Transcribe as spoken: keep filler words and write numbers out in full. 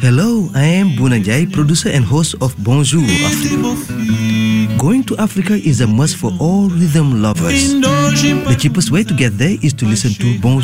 Hello, I am Bunajai, producer and host of Bonjour Africa. Going to Africa is a must for all rhythm lovers. The cheapest way to get there is to listen to Bonjour